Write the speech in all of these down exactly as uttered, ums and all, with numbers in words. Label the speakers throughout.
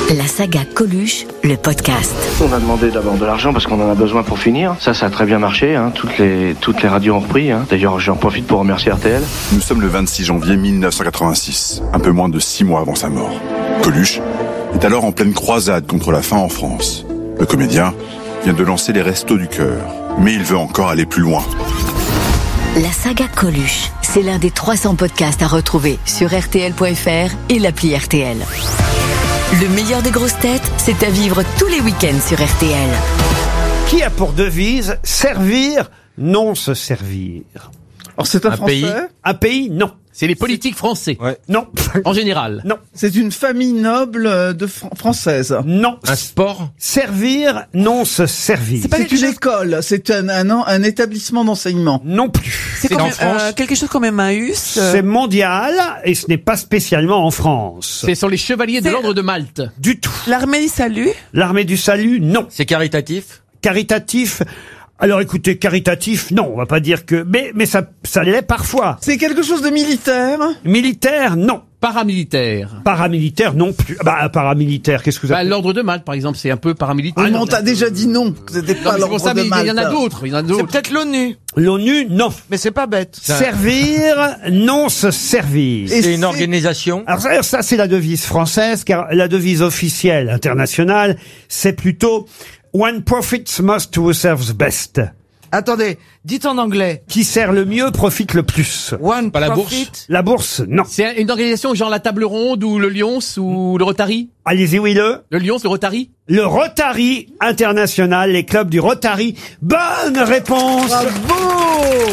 Speaker 1: La saga Coluche, le podcast.
Speaker 2: On a demandé d'abord de l'argent parce qu'on en a besoin pour finir. Ça, ça a très bien marché. Hein. Toutes les, toutes les radios ont repris. Hein. D'ailleurs, j'en profite pour remercier R T L.
Speaker 3: Nous sommes le vingt-six janvier mille neuf cent quatre-vingt-six, un peu moins de six mois avant sa mort. Coluche est alors en pleine croisade contre la faim en France. Le comédien vient de lancer les Restos du Cœur, mais il veut encore aller plus loin.
Speaker 1: La saga Coluche, c'est l'un des trois cents podcasts à retrouver sur R T L point F R et l'appli R T L. Le meilleur des grosses têtes, c'est à vivre tous les week-ends sur R T L.
Speaker 4: Qui a pour devise servir, non se servir?
Speaker 5: Alors c'est un, un Français
Speaker 6: pays
Speaker 4: Un pays, non.
Speaker 6: C'est les politiques français.
Speaker 4: Ouais. Non.
Speaker 6: En général.
Speaker 4: Non.
Speaker 5: C'est une famille noble de fr- française.
Speaker 4: Non.
Speaker 6: Un sport.
Speaker 4: Servir, non se servir.
Speaker 5: C'est, c'est une chose... école, c'est un, un, un établissement d'enseignement.
Speaker 4: Non plus.
Speaker 7: C'est, c'est comme, en France. Euh, quelque chose comme Emmaüs. Euh...
Speaker 4: C'est mondial et ce n'est pas spécialement en France.
Speaker 6: Ce sont les chevaliers c'est... de l'ordre de Malte.
Speaker 4: Du tout.
Speaker 7: L'armée du salut.
Speaker 4: L'armée du salut, non.
Speaker 6: C'est caritatif.
Speaker 4: Caritatif. Alors écoutez, caritatif, non, on va pas dire que... Mais, mais ça, ça l'est parfois.
Speaker 5: C'est quelque chose de militaire?
Speaker 4: Militaire, non.
Speaker 6: Paramilitaire.
Speaker 4: Paramilitaire, non plus. Bah, paramilitaire, qu'est-ce que vous
Speaker 6: bah,
Speaker 4: appelez?
Speaker 6: L'ordre de Malte, par exemple, c'est un peu paramilitaire.
Speaker 5: Ah non, t'as déjà dit non, c'était pas non, l'ordre ça, de Malte.
Speaker 6: Il y en a d'autres, il y en a d'autres.
Speaker 7: C'est peut-être l'ONU.
Speaker 4: L'ONU, non.
Speaker 7: Mais c'est pas bête.
Speaker 4: Ça... Servir, non se servir.
Speaker 6: Et c'est une organisation.
Speaker 4: Alors ça, ça, c'est la devise française, car la devise officielle internationale, c'est plutôt... One profits most who serves best.
Speaker 7: Attendez, dites en anglais.
Speaker 4: Qui sert le mieux profite le plus.
Speaker 7: One
Speaker 6: Pas la
Speaker 7: profit.
Speaker 6: bourse.
Speaker 4: La bourse, non.
Speaker 6: C'est une organisation genre la Table Ronde ou le Lions ou le Rotary.
Speaker 4: Allez-y, oui, le.
Speaker 6: Le Lions, le Rotary.
Speaker 4: Le Rotary International, les clubs du Rotary. Bonne réponse.
Speaker 5: Bravo.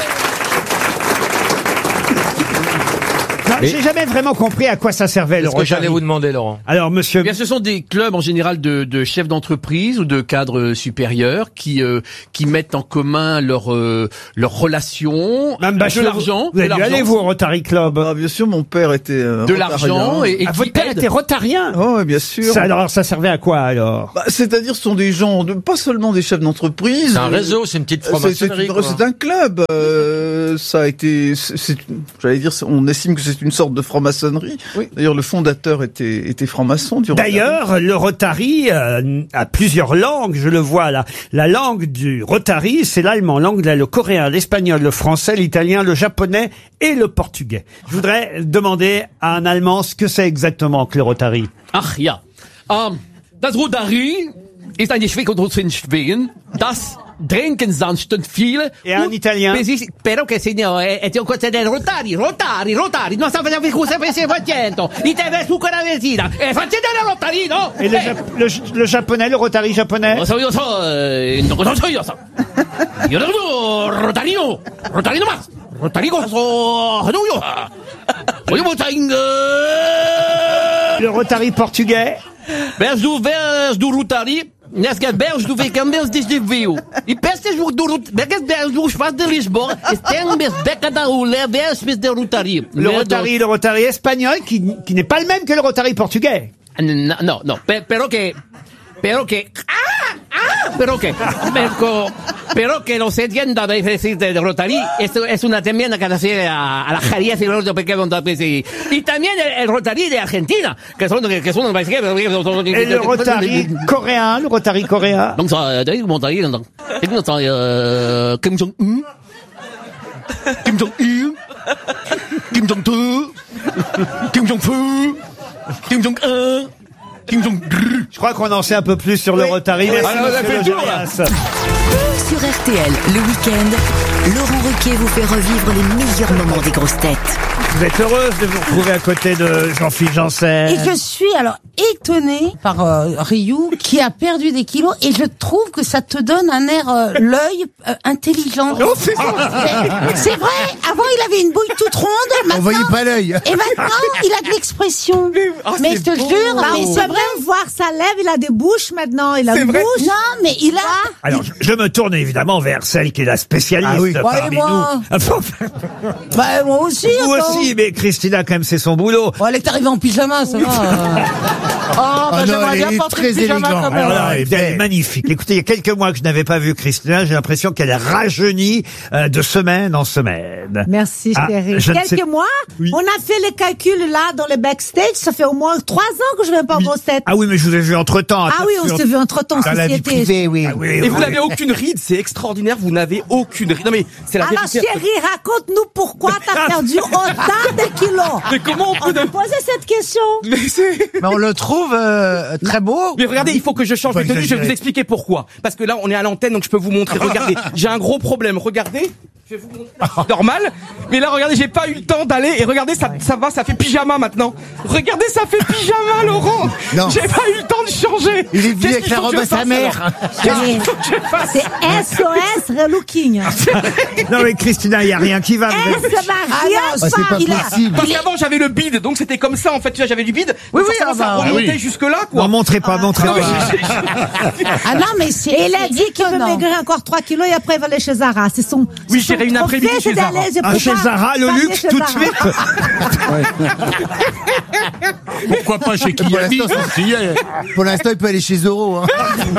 Speaker 4: Non, j'ai jamais vraiment compris à quoi ça servait, le Rotary.
Speaker 6: C'est ce que j'allais vous demander, Laurent. Alors, monsieur... Eh bien, ce sont des clubs, en général, de, de chefs d'entreprise ou de cadres supérieurs qui, euh, qui mettent en commun leurs, euh, leurs relations,
Speaker 4: Mme Bachelot,
Speaker 6: de l'argent.
Speaker 4: Vous avez dû aller, vous, au Rotary Club?
Speaker 5: Ah, bien sûr, mon père était euh,
Speaker 6: de l'argent et, et
Speaker 4: ah, votre père
Speaker 6: aide.
Speaker 4: était rotarien?
Speaker 5: Oh, bien sûr.
Speaker 4: Ça, alors, ça servait à quoi, alors?
Speaker 5: Bah, c'est-à-dire, ce sont des gens, de, pas seulement des chefs d'entreprise.
Speaker 6: C'est un réseau, c'est une petite franc-maçonnerie.
Speaker 5: C'est, c'est, c'est un club. Euh, ça a été, c'est, c'est, j'allais dire, on estime que c'est une sorte de franc-maçonnerie. Oui. D'ailleurs, le fondateur était, était franc-maçon du Rotary.
Speaker 4: D'ailleurs, le Rotary euh, a plusieurs langues, je le vois là. La langue du Rotary, c'est l'allemand, l'anglais, le coréen, l'espagnol, le français, l'italien, le japonais et le portugais. Je voudrais demander à un Allemand ce que c'est exactement que le Rotary.
Speaker 6: Ach ja, um, das Rotary ist eine Schweiz in Schweden, das Drinken sanft viele.
Speaker 4: Et un Italien.
Speaker 6: Spero che signor è un consigliere Rotary, Rotary, Rotary, non sta facendo cosa per facendo. I te ves su quella vesina. E facete la Rotary, no?
Speaker 4: Et le, Jap- le, le japonais, le Rotary japonais.
Speaker 6: Lo so, io so, non so io so. Io no, Rotary no, Rotary no mas. Rotary go so, no yo. Voglio votare in.
Speaker 4: Le Rotary portugais.
Speaker 6: Vers du vers du Rotary. Nesca berge do Vecambers de Viu. E peste jogo do Becas berge do espaço de Lisboa. Estão mes beca da Ule vers de Rotary.
Speaker 4: Le Rotary, le Rotary espagnol qui, qui n'est pas le même que le Rotary portugais.
Speaker 6: No, no, no. Pe, pero que, pero que, ah, ah, pero que, pero, pero que lo se entienda de de Rotary es, es una también que hace a, a la Jarias y los de pequeños y, y también el, el Rotary de Argentina que son que son
Speaker 4: et le Rotary coréen, le Rotary coréen.
Speaker 6: Donc ça, d'ailleurs, mon Rotary, donc, Kim Jong Un, Kim Jong Un, Kim Jong Deux, Kim Jong Fu, Kim Jong Un.
Speaker 4: Je crois qu'on en sait un peu plus sur le oui. Rotary. Merci,
Speaker 6: alors, on a fait le tour, là.
Speaker 1: Sur R T L, le week-end, Laurent Ruquier vous fait revivre les meilleurs moments des grosses têtes.
Speaker 4: Vous êtes heureuse de vous retrouver à côté de Jean-Philippe Janssen.
Speaker 8: Et je suis alors étonnée par euh, Ryu qui a perdu des kilos et je trouve que ça te donne un air euh, l'œil euh, intelligent.
Speaker 4: Oh, c'est,
Speaker 8: c'est, c'est vrai. Avant il avait une bouille toute ronde. Maintenant,
Speaker 9: on voyait pas l'œil.
Speaker 8: Et maintenant il a de l'expression.
Speaker 9: Oh,
Speaker 8: mais je te
Speaker 9: beau.
Speaker 8: jure,
Speaker 10: bah,
Speaker 8: mais
Speaker 10: on
Speaker 8: c'est
Speaker 10: peut
Speaker 8: vrai.
Speaker 10: même voir sa lèvre. Il a des bouches maintenant. Il a
Speaker 4: c'est
Speaker 10: une
Speaker 4: vrai.
Speaker 10: bouche.
Speaker 8: Non, mais il a.
Speaker 4: Alors je, je me tourne évidemment vers celle qui est la spécialiste
Speaker 9: ah oui.
Speaker 4: parmi
Speaker 8: ouais, moi.
Speaker 4: nous.
Speaker 8: Bah moi aussi.
Speaker 4: Vous
Speaker 8: attends.
Speaker 4: aussi, mais Christina quand même c'est son boulot.
Speaker 8: Bon, elle est arrivée en pyjama, ça va.
Speaker 7: bah,
Speaker 9: non,
Speaker 7: j'aimerais
Speaker 9: elle
Speaker 7: bien
Speaker 9: est
Speaker 7: porter
Speaker 9: très
Speaker 7: le pyjama
Speaker 9: élégante.
Speaker 7: quand même.
Speaker 4: Alors là,
Speaker 9: Ah,
Speaker 4: elle est magnifique. Écoutez, il y a quelques mois que je n'avais pas vu Christina, j'ai l'impression qu'elle rajeunit euh, de semaine en semaine.
Speaker 10: Merci,
Speaker 4: Ah,
Speaker 10: chérie.
Speaker 4: je ne
Speaker 10: Quelques
Speaker 4: sais-
Speaker 10: mois,
Speaker 4: Oui.
Speaker 10: on a fait les calculs là dans le backstage. Ça fait au moins trois ans que je viens pas en grosse tête.
Speaker 4: Ah oui, mais je vous ai vu entre-temps.
Speaker 10: Ah oui, on s'est vu entre-temps,
Speaker 9: Dans la vie
Speaker 10: société.
Speaker 9: privée, oui.
Speaker 4: Ah oui,
Speaker 11: Et
Speaker 4: oui,
Speaker 11: vous
Speaker 4: oui.
Speaker 11: n'avez aucune ride, c'est extraordinaire, vous n'avez aucune ride. Non mais c'est la
Speaker 10: Alors
Speaker 11: vérité.
Speaker 10: chérie, raconte-nous pourquoi t'as perdu autant de kilos.
Speaker 11: Mais comment on
Speaker 10: On
Speaker 11: peut...
Speaker 10: peut poser cette question.
Speaker 11: Mais c'est...
Speaker 7: Mais on le trouve euh, très beau.
Speaker 11: Mais regardez, il faut que je change
Speaker 9: Faut
Speaker 11: de tenue, je vais
Speaker 9: exagérer.
Speaker 11: vous expliquer pourquoi. Parce que là, on est à l'antenne, donc je peux vous montrer. Regardez, j'ai un gros problème, regardez. Je vais vous montrer, là, c'est normal. Mais là, regardez, j'ai pas eu le temps d'aller. Et regardez, ça, ça va, ça fait pyjama maintenant. Regardez, ça fait pyjama, Laurent.
Speaker 9: Non.
Speaker 11: J'ai pas eu le temps de changer.
Speaker 9: Il est venu
Speaker 11: Qu'est-ce
Speaker 9: avec
Speaker 11: qu'il
Speaker 9: la
Speaker 11: faut que
Speaker 9: robe
Speaker 11: je
Speaker 9: à sa
Speaker 11: fasse,
Speaker 9: mère.
Speaker 11: alors Qu'est-ce qu'il faut que je fasse
Speaker 10: C'est S O S relooking.
Speaker 4: Non mais Christina, il n'y a rien qui va. vous êtes-
Speaker 10: S va rien
Speaker 9: Ah, c'est pas
Speaker 10: il a-
Speaker 9: possible.
Speaker 11: Parce qu'avant, j'avais le bide, donc c'était comme ça, en fait. Tu vois, j'avais du bide.
Speaker 7: Oui,
Speaker 11: Donc
Speaker 7: oui,
Speaker 11: forcément,
Speaker 7: ah
Speaker 11: ça
Speaker 7: bah,
Speaker 11: remontait
Speaker 9: oui.
Speaker 11: jusque-là, quoi.
Speaker 4: Non, montrez pas, montrez
Speaker 11: Non, mais
Speaker 4: pas.
Speaker 11: j'ai-
Speaker 8: Ah non, mais c'est.
Speaker 10: Et il a
Speaker 8: c'est
Speaker 10: dit qu'il veut
Speaker 8: étonnant.
Speaker 10: maigrir encore trois kilos et après il va aller chez Zara. C'est son.
Speaker 11: Oui,
Speaker 10: c'est son
Speaker 11: j'irai une
Speaker 10: trophée,
Speaker 11: après-midi
Speaker 10: c'est
Speaker 11: chez Zara.
Speaker 10: d'aller, je
Speaker 4: Ah,
Speaker 10: peux
Speaker 4: chez
Speaker 10: pas
Speaker 4: Zara, le
Speaker 10: aller
Speaker 4: luxe
Speaker 10: chez
Speaker 4: tout de
Speaker 10: Zara.
Speaker 4: suite.
Speaker 12: Pourquoi pas chez
Speaker 9: Pour
Speaker 12: Kiabi
Speaker 9: l'instant, Pour l'instant, il peut aller chez Zoro. Hein.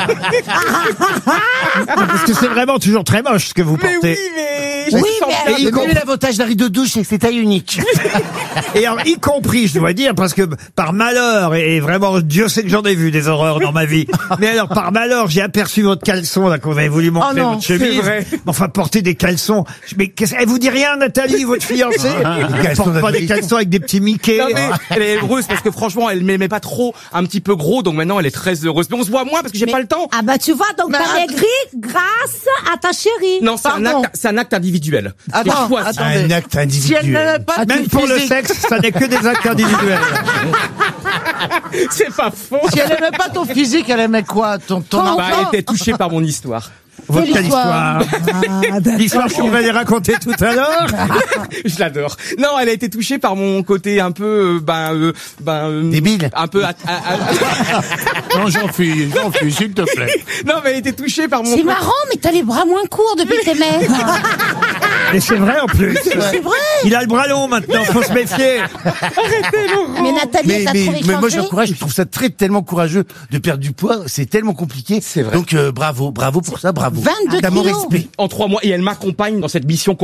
Speaker 4: Parce que c'est vraiment toujours très moche ce que vous
Speaker 11: Mais
Speaker 4: portez.
Speaker 11: oui, mais...
Speaker 8: Oui,
Speaker 11: je sens-
Speaker 8: mais
Speaker 4: Et y
Speaker 9: Mais
Speaker 4: compris-
Speaker 9: l'avantage d'un rideau de douche, c'est que c'est taille unique.
Speaker 4: Et alors, y compris, je dois dire, parce que par malheur, et vraiment, Dieu sait que j'en ai vu des horreurs dans ma vie. Mais alors, par malheur, j'ai aperçu votre caleçon, là, qu'on avait voulu montrer,
Speaker 7: Oh non,
Speaker 4: votre chemise.
Speaker 11: c'est vrai.
Speaker 4: Mais enfin, porter des caleçons. Mais qu'est-ce, elle vous dit rien, Nathalie, votre fiancée? Elle
Speaker 9: caleçons
Speaker 4: porte pas
Speaker 9: d'Afrique.
Speaker 4: des caleçons avec des petits Mickey.
Speaker 11: Non, mais elle est heureuse parce que franchement, elle m'aimait pas trop, un petit peu gros, donc maintenant elle est très heureuse. Mais on se voit moins parce que j'ai pas le temps.
Speaker 10: Ah bah tu vois, donc
Speaker 8: Mais
Speaker 10: t'as
Speaker 8: att-
Speaker 10: maigri grâce à ta chérie.
Speaker 11: Non, c'est un
Speaker 7: Pardon.
Speaker 11: acte, c'est un acte individuel.
Speaker 7: Attends,
Speaker 11: Je choisis.
Speaker 7: attends. Attendez.
Speaker 9: Un acte
Speaker 7: Si elle
Speaker 9: individuel.
Speaker 7: n'avait pas de
Speaker 4: Même pour le
Speaker 7: physique-
Speaker 4: sexe, ça n'est que des actes individuels.
Speaker 11: C'est pas faux.
Speaker 7: Si elle aimait pas ton physique, elle aimait quoi? Ton, ton
Speaker 8: Quand-
Speaker 11: Bah,
Speaker 7: enfant?
Speaker 11: elle était touchée par mon histoire.
Speaker 4: Votre
Speaker 8: Quelle
Speaker 4: quelle
Speaker 8: histoire.
Speaker 4: histoire. L'histoire qu'on va les raconter tout à l'heure.
Speaker 11: Je l'adore. Non, elle a été touchée par mon côté un peu, euh, ben, euh, ben, euh,
Speaker 9: Débile.
Speaker 11: un peu. à- à- à-
Speaker 12: Non, j'en fuis, j'en fuis, s'il te plaît.
Speaker 11: non, mais elle a été touchée par mon.
Speaker 8: C'est marrant, mais t'as les bras moins courts depuis que t'es maigre.
Speaker 4: Et c'est vrai en plus.
Speaker 8: C'est vrai.
Speaker 4: Il a le bras long maintenant, faut se méfier.
Speaker 8: Mais Nathalie,
Speaker 9: Mais,
Speaker 8: elle t'a
Speaker 9: mais,
Speaker 8: trouvé
Speaker 9: mais moi,
Speaker 8: changé.
Speaker 9: j'encourage, je trouve ça très, tellement courageux de perdre du poids. C'est tellement compliqué.
Speaker 11: C'est vrai.
Speaker 9: Donc, euh, bravo, bravo pour ça, bravo.
Speaker 8: vingt-deux
Speaker 9: T'as mon
Speaker 8: kilos.
Speaker 9: respect.
Speaker 11: En trois mois, et elle m'accompagne dans cette mission.